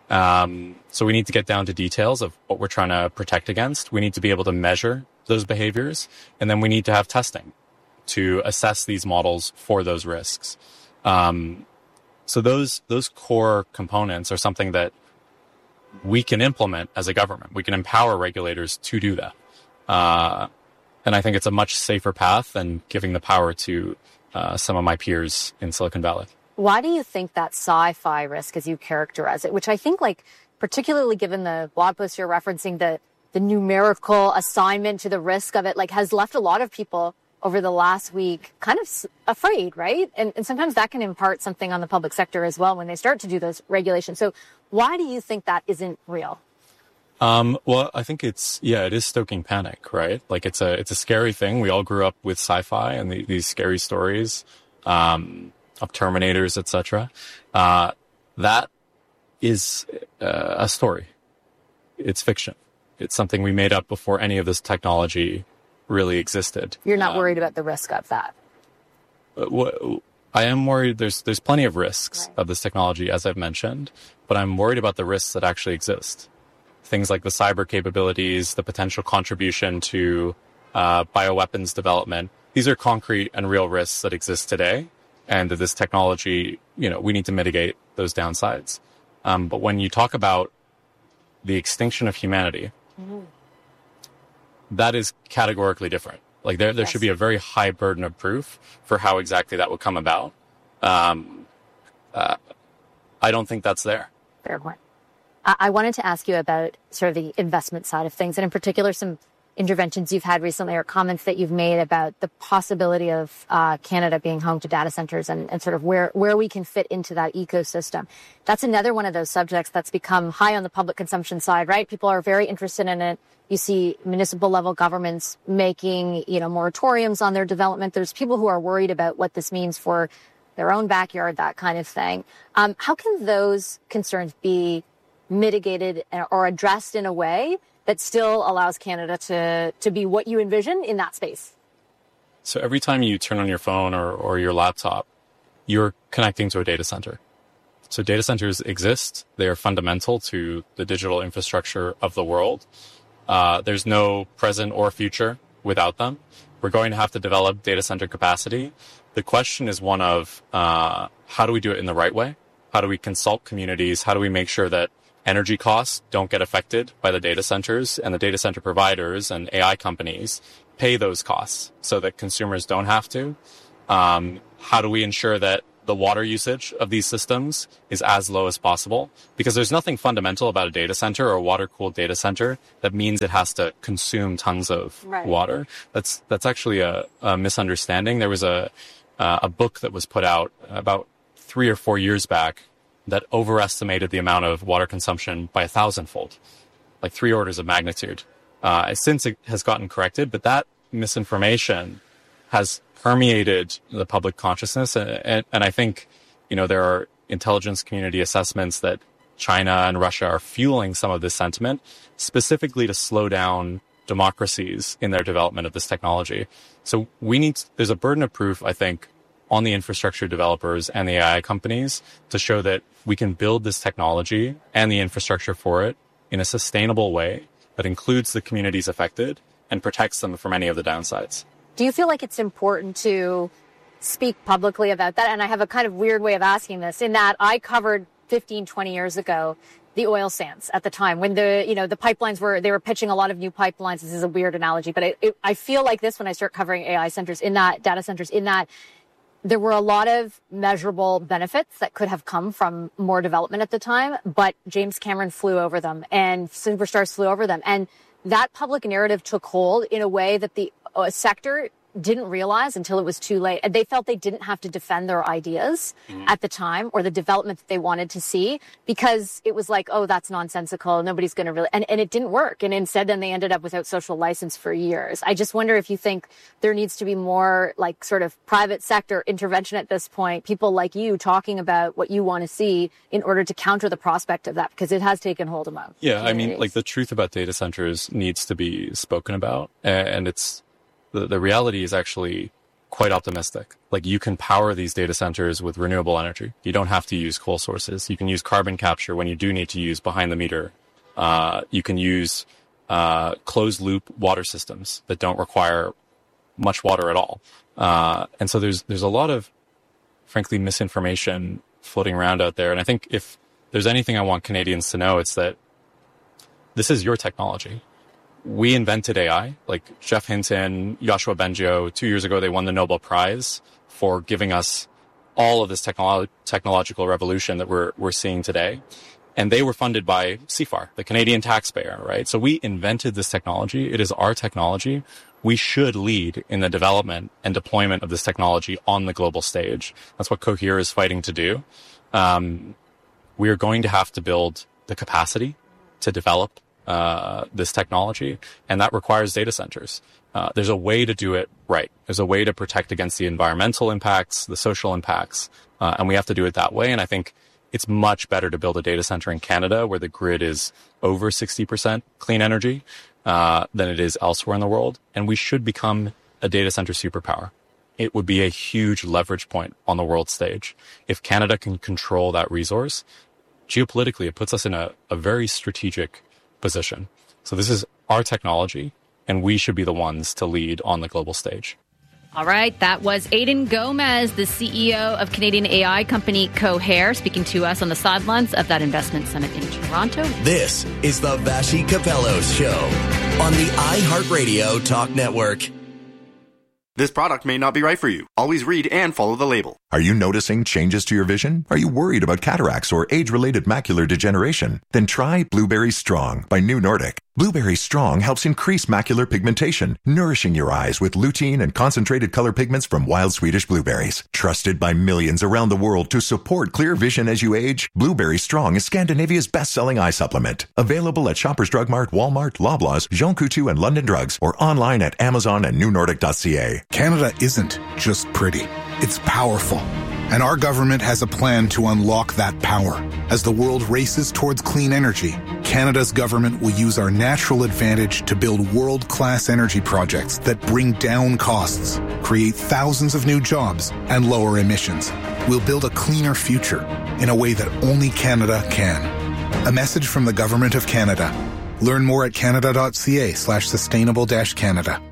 Um, so we need to get down to details of what we're trying to protect against. We need to be able to measure those behaviors. And then we need to have testing to assess these models for those risks. Um, so those those core components are something that we can implement as a government. We can empower regulators to do that. Uh, and I think it's a much safer path than giving the power to uh, some of my peers in Silicon Valley. Why do you think that sci-fi risk, as you characterize it, which I think, like, particularly given the blog post you're referencing, the, the numerical assignment to the risk of it, like, has left a lot of people over the last week kind of afraid, right? And, and sometimes that can impart something on the public sector as well when they start to do those regulations. So why do you think that isn't real? Um, well, I think it's, yeah, it is stoking panic, right? Like, it's a, it's a scary thing. We all grew up with sci-fi and the, these scary stories, um, of Terminators, et cetera. Uh, that is uh, a story. It's fiction. It's something we made up before any of this technology really existed. You're not um, worried about the risk of that? I am worried. There's there's plenty of risks right. of this technology, as I've mentioned, but I'm worried about the risks that actually exist. Things like the cyber capabilities, the potential contribution to uh, bioweapons development. These are concrete and real risks that exist today, and that this technology, you know, we need to mitigate those downsides. Um, but when you talk about the extinction of humanity, mm-hmm. that is categorically different. Like there, there yes. should be a very high burden of proof for how exactly that would come about. Um, uh, I don't think that's there. Fair point. I-, I wanted to ask you about sort of the investment side of things, and in particular, some interventions you've had recently or comments that you've made about the possibility of uh, Canada being home to data centers and, and sort of where, where we can fit into that ecosystem. That's another one of those subjects that's become high on the public consumption side, right? People are very interested in it. You see municipal level governments making, you know, moratoriums on their development. There's people who are worried about what this means for their own backyard, that kind of thing. Um, how can those concerns be mitigated or addressed in a way that still allows Canada to, to be what you envision in that space? So every time you turn on your phone or, or your laptop, you're connecting to a data center. So data centers exist. They are fundamental to the digital infrastructure of the world. Uh, there's no present or future without them. We're going to have to develop data center capacity. The question is one of uh, how do we do it in the right way? How do we consult communities? How do we make sure that energy costs don't get affected by the data centers, and the data center providers and A I companies pay those costs so that consumers don't have to? Um, how do we ensure that the water usage of these systems is as low as possible? Because there's nothing fundamental about a data center or a water-cooled data center that means it has to consume tons of right. water. That's that's actually a, a misunderstanding. There was a uh, a book that was put out about three or four years back that overestimated the amount of water consumption by a thousandfold, like three orders of magnitude. Uh, since it has gotten corrected, but that misinformation has permeated the public consciousness. And, and, and I think, you know, there are intelligence community assessments that China and Russia are fueling some of this sentiment specifically to slow down democracies in their development of this technology. So we need, there's a burden of proof, I think, on the infrastructure developers and the A I companies to show that we can build this technology and the infrastructure for it in a sustainable way that includes the communities affected and protects them from any of the downsides. Do you feel like it's important to speak publicly about that? And I have a kind of weird way of asking this, in that I covered fifteen, twenty years ago the oil sands at the time when the, you know, the pipelines were, they were pitching a lot of new pipelines. This is a weird analogy, but it, it, I feel like this when I start covering A I centers in that, data centers in that, there were a lot of measurable benefits that could have come from more development at the time, but James Cameron flew over them and superstars flew over them. And that public narrative took hold in a way that the uh, sector didn't realize until it was too late. And they felt they didn't have to defend their ideas mm-hmm. at the time or the development that they wanted to see, because it was like, oh, that's nonsensical. Nobody's going to really, and, and it didn't work. And instead, then they ended up without social license for years. I just wonder if you think there needs to be more like sort of private sector intervention at this point, people like you talking about what you want to see in order to counter the prospect of that, because it has taken hold of them. Yeah. I mean, like the truth about data centers needs to be spoken about, and it's, The, the reality is actually quite optimistic. Like you can power these data centers with renewable energy. You don't have to use coal sources. You can use carbon capture when you do need to use behind the meter. Uh, you can use uh, closed loop water systems that don't require much water at all. Uh, and so there's there's a lot of, frankly, misinformation floating around out there. And I think if there's anything I want Canadians to know, it's that this is your technology. We invented A I, like Geoff Hinton, Yoshua Bengio. Two years ago, they won the Nobel Prize for giving us all of this technolo- technological revolution that we're we're seeing today. And they were funded by C F A R, the Canadian taxpayer, right? So we invented this technology. It is our technology. We should lead in the development and deployment of this technology on the global stage. That's what Cohere is fighting to do. Um, we are going to have to build the capacity to develop Uh, this technology, and that requires data centers. Uh, there's a way to do it right. There's a way to protect against the environmental impacts, the social impacts, uh, and we have to do it that way. And I think it's much better to build a data center in Canada where the grid is over sixty percent clean energy uh, than it is elsewhere in the world. And we should become a data center superpower. It would be a huge leverage point on the world stage. If Canada can control that resource, geopolitically, it puts us in a, a very strategic position. So this is our technology, and we should be the ones to lead on the global stage. All right, that was Aidan Gomez, the C E O of Canadian A I company Cohere, speaking to us on the sidelines of that investment summit in Toronto. This is the Vassy Capello Show on the iHeartRadio Talk Network. This product may not be right for you. Always read and follow the label. Are you noticing changes to your vision? Are you worried about cataracts or age-related macular degeneration? Then try Blueberry Strong by New Nordic. Blueberry Strong helps increase macular pigmentation, nourishing your eyes with lutein and concentrated color pigments from wild Swedish blueberries. Trusted by millions around the world to support clear vision as you age, Blueberry Strong is Scandinavia's best-selling eye supplement. Available at Shoppers Drug Mart, Walmart, Loblaws, Jean Coutu, and London Drugs, or online at Amazon and new nordic dot c a. Canada isn't just pretty. It's powerful. And our government has a plan to unlock that power. As the world races towards clean energy, Canada's government will use our natural advantage to build world-class energy projects that bring down costs, create thousands of new jobs, and lower emissions. We'll build a cleaner future in a way that only Canada can. A message from the Government of Canada. Learn more at canada.ca slash sustainable dash Canada.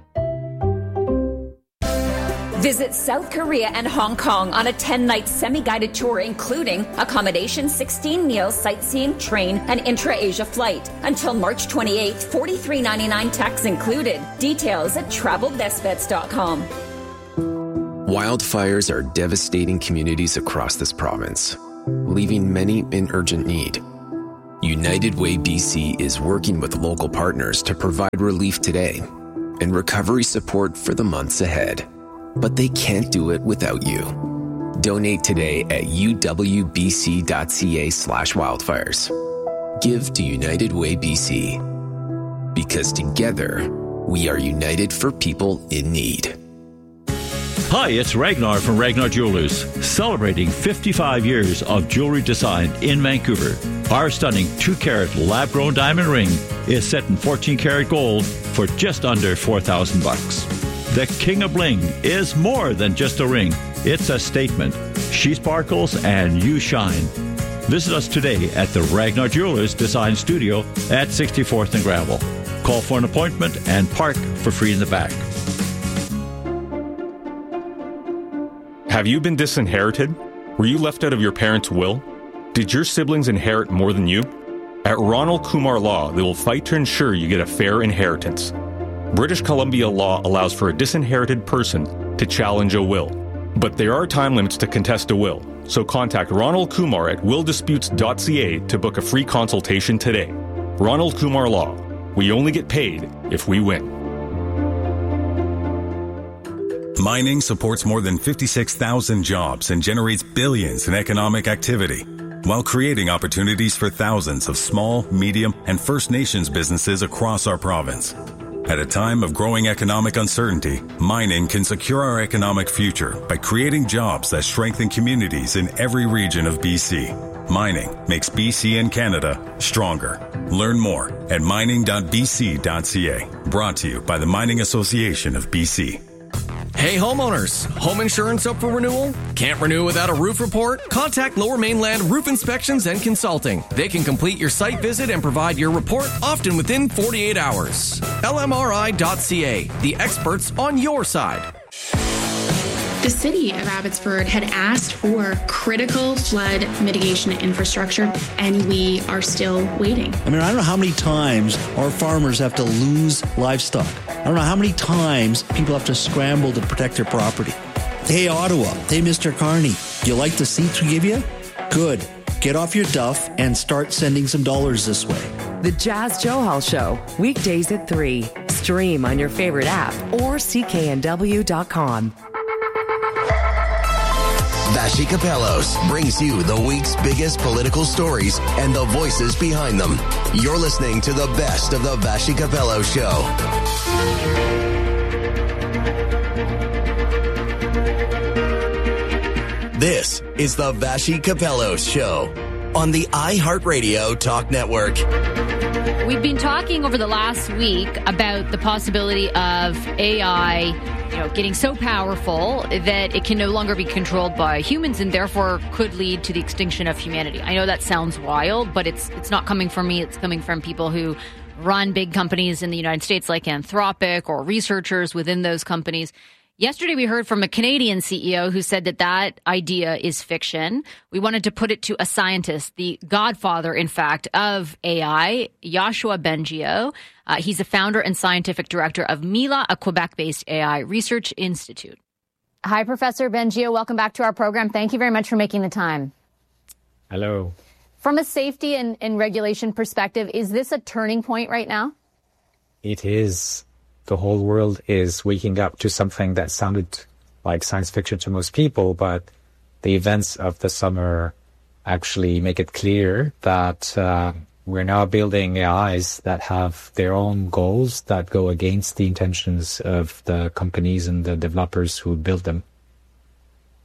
Visit South Korea and Hong Kong on a ten-night semi-guided tour, including accommodation, sixteen meals, sightseeing, train, and intra-Asia flight. Until March twenty-eighth, forty-three ninety-nine tax included. Details at travel best bets dot com. Wildfires are devastating communities across this province, leaving many in urgent need. United Way B C is working with local partners to provide relief today and recovery support for the months ahead. But they can't do it without you. Donate today at uwbc.ca slash wildfires. Give to United Way B C. Because together, we are united for people in need. Hi, it's Ragnar from Ragnar Jewelers, celebrating fifty-five years of jewelry design in Vancouver. Our stunning two-carat lab-grown diamond ring is set in fourteen karat gold for just under four thousand bucks. The King of Bling is more than just a ring. It's a statement. She sparkles and you shine. Visit us today at the Ragnar Jewelers Design Studio at sixty-fourth and Granville. Call for an appointment and park for free in the back. Have you been disinherited? Were you left out of your parents' will? Did your siblings inherit more than you? At Ronald Kumar Law, they will fight to ensure you get a fair inheritance. British Columbia law allows for a disinherited person to challenge a will. But there are time limits to contest a will, so contact Ronald Kumar at will disputes dot c a to book a free consultation today. Ronald Kumar Law. We only get paid if we win. Mining supports more than fifty-six thousand jobs and generates billions in economic activity, while creating opportunities for thousands of small, medium, and First Nations businesses across our province. At a time of growing economic uncertainty, mining can secure our economic future by creating jobs that strengthen communities in every region of B C. Mining makes B C and Canada stronger. Learn more at mining dot b c dot c a. Brought to you by the Mining Association of B C. Hey homeowners, home insurance up for renewal? Can't renew without a roof report? Contact Lower Mainland Roof Inspections and Consulting. They can complete your site visit and provide your report often within forty-eight hours. L M R I dot c a, the experts on your side. The city of Abbotsford had asked for critical flood mitigation infrastructure, and we are still waiting. I mean, I don't know how many times our farmers have to lose livestock. I don't know how many times people have to scramble to protect their property. Hey, Ottawa. Hey, Mister Carney. You like the seats we give you? Good. Get off your duff and start sending some dollars this way. The Jazz Johal Show, weekdays at three. Stream on your favorite app or c k n w dot com. Vassy Kapelos brings you the week's biggest political stories and the voices behind them. You're listening to the best of the Vassy Kapelos Show. This is the Vassy Kapelos Show on the iHeartRadio Talk Network. We've been talking over the last week about the possibility of A I, you know, getting so powerful that it can no longer be controlled by humans and therefore could lead to the extinction of humanity. I know that sounds wild, but it's it's not coming from me. It's coming from people who run big companies in the United States like Anthropic or researchers within those companies. Yesterday, we heard from a Canadian C E O who said that that idea is fiction. We wanted to put it to a scientist, the godfather, in fact, of A I, Yoshua Bengio. Uh, he's the founder and scientific director of Mila, a Quebec-based A I research institute. Hi, Professor Bengio. Welcome back to our program. Thank you very much for making the time. Hello. From a safety and, and regulation perspective, is this a turning point right now? It is. The whole world is waking up to something that sounded like science fiction to most people, but the events of the summer actually make it clear that uh, we're now building A Is that have their own goals that go against the intentions of the companies and the developers who build them.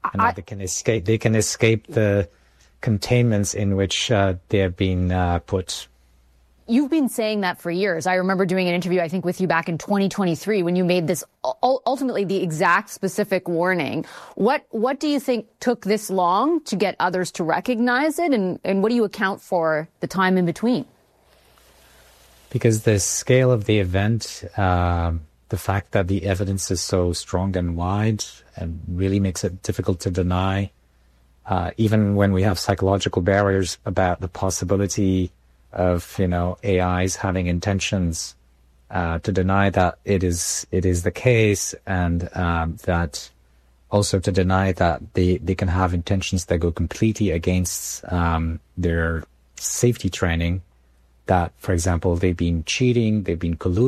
and that they can escape. They can escape the containments in which uh, they have been uh, put. You've been saying that for years. I remember doing an interview, I think, with you back in twenty twenty-three when you made this ultimately the exact specific warning. What what do you think took this long to get others to recognize it? And, and what do you account for the time in between? Because the scale of the event, um, the fact that the evidence is so strong and wide and really makes it difficult to deny, uh, even when we have psychological barriers about the possibility of, you know, A Is having intentions, uh, to deny that it is it is the case, and um, that also to deny that they, they can have intentions that go completely against um, their safety training, that, for example, they've been cheating, they've been colluding